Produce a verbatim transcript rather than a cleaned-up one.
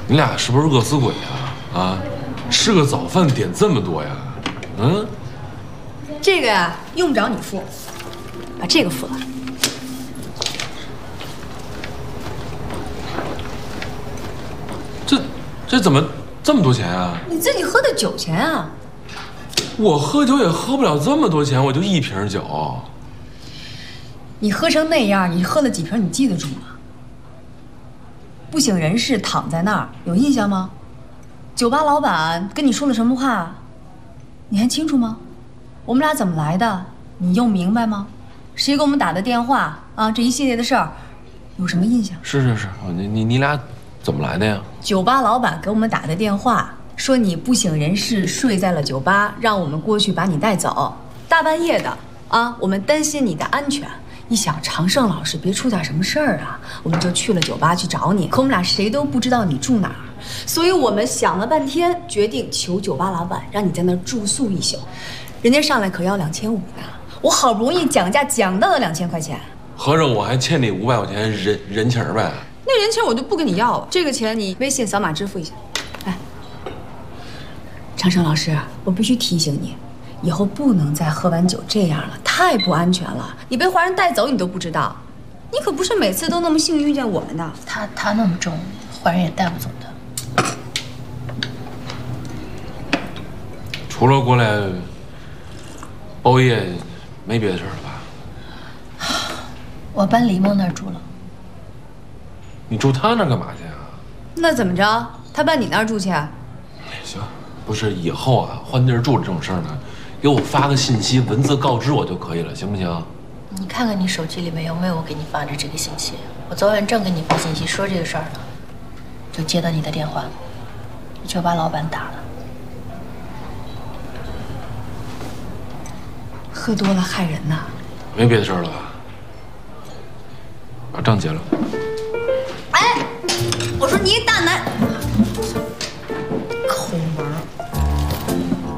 你俩是不是饿死鬼啊？啊，吃个早饭点这么多呀？嗯， 这个呀，用不着你付，把这个付了。 这这怎么这么多钱啊？ 你自己喝的酒钱啊？ 我喝酒也喝不了这么多钱，我就一瓶酒。 你喝成那样，你喝了几瓶？你记得住吗？不省人事，躺在那儿，有印象吗？酒吧老板跟你说了什么话？你还清楚吗？我们俩怎么来的？你又明白吗？谁给我们打的电话啊？这一系列的事儿，有什么印象？ 是是是，你你你俩怎么来的呀？ 酒吧老板给我们打的电话，说你不省人事，睡在了酒吧，让我们过去把你带走。大半夜的啊，我们担心你的安全。一想常胜老师别出点什么事儿啊，我们就去了酒吧去找你。可我们俩谁都不知道你住哪儿，所以我们想了半天，决定求酒吧老板让你在那儿住宿一宿。人家上来可要两千五呢，我好不容易讲价讲到了两千块钱， 合着我还欠你五百块钱人人情呗？ 那人情我就不跟你要了，这个钱你微信扫码支付一下。哎，常胜老师，我必须提醒你。以后不能再喝完酒这样了，太不安全了。你被坏人带走，你都不知道，你可不是每次都那么幸运遇见我们的。 他他那么重，坏人也带不走他。 除了过来包夜，没别的事儿了吧？ 我搬黎梦那儿住了。 你住他那儿干嘛去啊？ 那怎么着？他搬你那儿住去啊？ 行，不是以后啊，换地儿住这种事儿呢，给我发个信息，文字告知我就可以了，行不行？ 你看看你手机里面有没有我给你发的这个信息？我昨晚正给你发信息说这个事儿呢，就接到你的电话，酒吧老板打了。 喝多了害人呐。 没别的事儿了吧？把账结了。 哎，我说你一大男。